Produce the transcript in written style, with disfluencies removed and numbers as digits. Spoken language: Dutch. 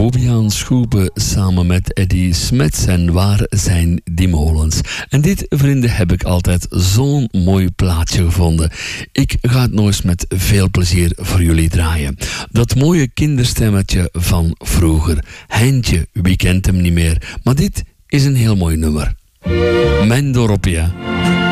Bobiaan Schoepen samen met Eddy Smets en Waar zijn die molens? En dit, vrienden, heb ik altijd zo'n mooi plaatje gevonden. Ik ga het nog eens met veel plezier voor jullie draaien. Dat mooie kinderstemmetje van vroeger. Heintje, wie kent hem niet meer? Maar dit is een heel mooi nummer. Mijn dorpje.